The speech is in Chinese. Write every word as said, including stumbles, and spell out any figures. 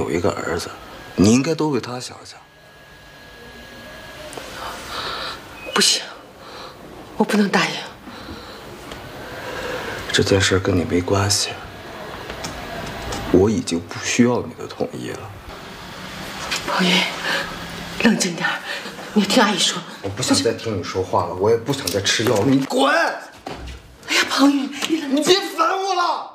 有一个儿子，你应该多为他想想。 不行，我不能答应。 这件事跟你没关系，我已经不需要你的同意了。 宝玉，冷静点，你听阿姨说。 我不想再听你说话了，我也不想再吃药了，你滚！ 哎呀，宝玉，你冷静。 你别烦我了。